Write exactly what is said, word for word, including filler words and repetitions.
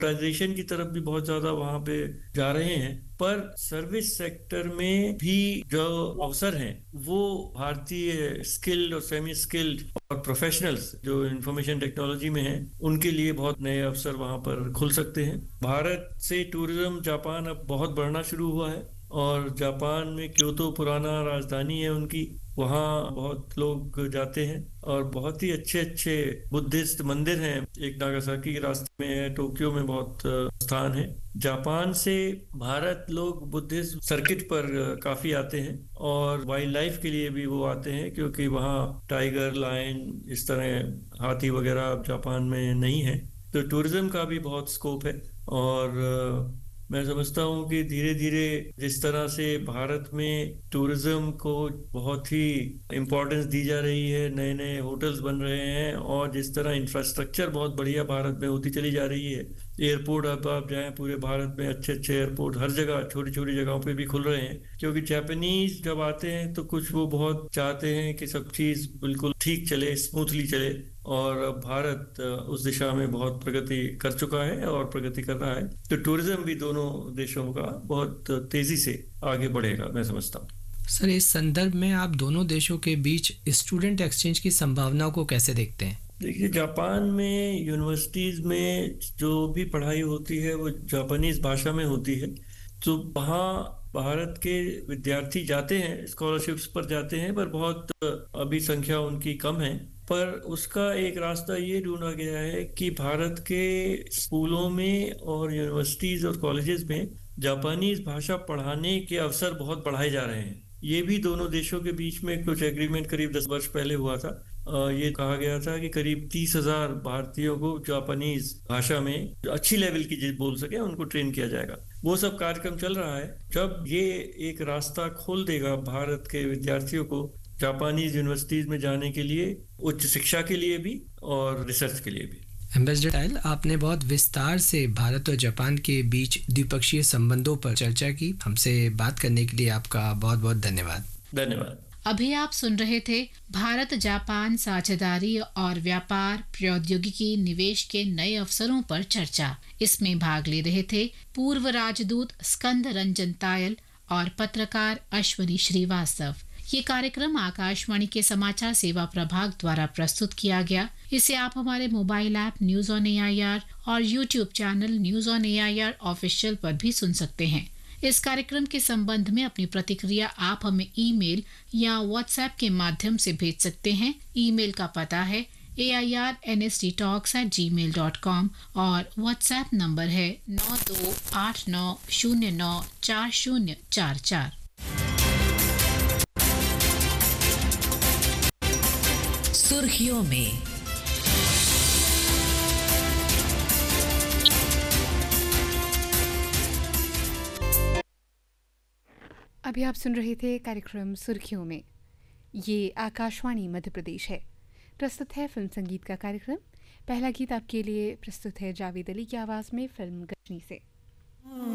Transition की तरफ भी बहुत ज्यादा वहां पे जा रहे हैं। पर सर्विस सेक्टर में भी जो अवसर हैं वो भारतीय स्किल्ड और सेमी स्किल्ड और प्रोफेशनल्स जो इंफॉर्मेशन टेक्नोलॉजी में हैं उनके लिए बहुत नए अवसर वहां पर खुल सकते हैं। भारत से टूरिज्म जापान अब बहुत बढ़ना शुरू हुआ है और जापान में क्योतो पुराना राजधानी है उनकी, वहाँ बहुत लोग जाते हैं और बहुत ही अच्छे अच्छे बुद्धिस्ट मंदिर हैं। एक नागासाकी के रास्ते में है, टोक्यो में बहुत अ, स्थान है। जापान से भारत लोग बुद्धिस्ट सर्किट पर अ, काफी आते हैं और वाइल्ड लाइफ के लिए भी वो आते हैं क्योंकि वहाँ टाइगर, लायन, इस तरह हाथी वगैरह जापान में नहीं है। तो टूरिज्म का भी बहुत स्कोप है और अ, मैं समझता हूँ कि धीरे धीरे जिस तरह से भारत में टूरिज्म को बहुत ही इम्पोर्टेंस दी जा रही है, नए नए होटल्स बन रहे हैं और जिस तरह इंफ्रास्ट्रक्चर बहुत बढ़िया भारत में होती चली जा रही है, एयरपोर्ट अब आप जाएं पूरे भारत में अच्छे अच्छे एयरपोर्ट हर जगह छोटी छोटी जगहों पे भी खुल रहे हैं। क्योंकि जापानीज जब आते हैं तो कुछ वो बहुत चाहते हैं कि सब चीज़ बिल्कुल ठीक चले, स्मूथली चले, और अब भारत अ, उस दिशा में बहुत प्रगति कर चुका है और प्रगति कर रहा है। तो टूरिज्म भी दोनों देशों का बहुत तेजी से आगे बढ़ेगा, मैं समझता हूँ। सर, इस संदर्भ में आप दोनों देशों के बीच स्टूडेंट एक्सचेंज की संभावनाओं को कैसे देखते हैं? देखिए, जापान में यूनिवर्सिटीज में जो भी पढ़ाई होती है वो जापानीज भाषा में होती है। तो वहाँ भारत के विद्यार्थी जाते हैं, स्कॉलरशिप्स पर जाते हैं, पर बहुत अभी संख्या उनकी कम है। पर उसका एक रास्ता ये ढूंढा गया है कि भारत के स्कूलों में और यूनिवर्सिटीज और कॉलेजेस में जापानीज भाषा पढ़ाने के अवसर बहुत बढ़ाए जा रहे हैं। ये भी दोनों देशों के बीच में कुछ एग्रीमेंट करीब दस वर्ष पहले हुआ था। अ, ये कहा गया था कि करीब तीस हजार भारतीयों को जापानीज भाषा में जो अच्छी लेवल की जिस बोल सके उनको ट्रेन किया जाएगा। वो सब कार्यक्रम चल रहा है। जब ये एक रास्ता खोल देगा भारत के विद्यार्थियों को जापानीज यूनिवर्सिटीज में जाने के लिए, उच्च शिक्षा के लिए भी और रिसर्च के लिए भी। एम्बेसडर टाइल, आपने बहुत विस्तार से भारत और जापान के बीच द्विपक्षीय संबंधों पर चर्चा की। हमसे बात करने के लिए आपका बहुत बहुत धन्यवाद। धन्यवाद। अभी आप सुन रहे थे भारत जापान साझेदारी और व्यापार प्रौद्योगिकी निवेश के नए अवसरों पर चर्चा। इसमें भाग ले रहे थे पूर्व राजदूत स्कंद रंजन तायल और पत्रकार अश्वनी श्रीवास्तव। ये कार्यक्रम आकाशवाणी के समाचार सेवा प्रभाग द्वारा प्रस्तुत किया गया। इसे आप हमारे mobile app news on AIR और YouTube channel news on AIR official पर भी सुन सकते हैं। इस कार्यक्रम के संबंध में अपनी प्रतिक्रिया आप हमें ईमेल या व्हाट्सएप के माध्यम से भेज सकते हैं। ईमेल का पता है ए I R N S D talks eight ji mail dot com और व्हाट्सएप नंबर है नौ दो आठ नौ शून्य नौ चार शून्य चार चार। सुर्खियों में। अभी आप सुन रहे थे कार्यक्रम सुर्खियों में। ये आकाशवाणी मध्य प्रदेश है। प्रस्तुत है फिल्म संगीत का कार्यक्रम। पहला गीत आपके लिए प्रस्तुत है जावेद अली की आवाज़ में फिल्म गजनी से।